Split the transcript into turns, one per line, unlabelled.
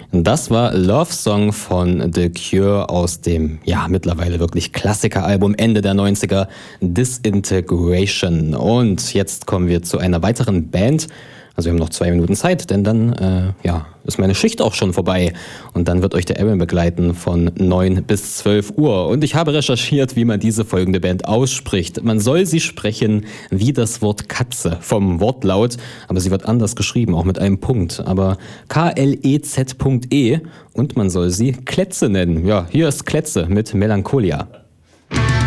Das war Love Song von The Cure aus dem, mittlerweile wirklich Klassikeralbum Ende der 90er, Disintegration. Und jetzt kommen wir zu einer weiteren Band. Also wir haben noch 2 Minuten Zeit, denn dann ist meine Schicht auch schon vorbei. Und dann wird euch der Aaron begleiten von 9 bis 12 Uhr. Und ich habe recherchiert, wie man diese folgende Band ausspricht. Man soll sie sprechen wie das Wort Katze vom Wortlaut, aber sie wird anders geschrieben, auch mit einem Punkt. Aber KLEZ.E und man soll sie Klätze nennen. Ja, hier ist Klätze mit Melancholia.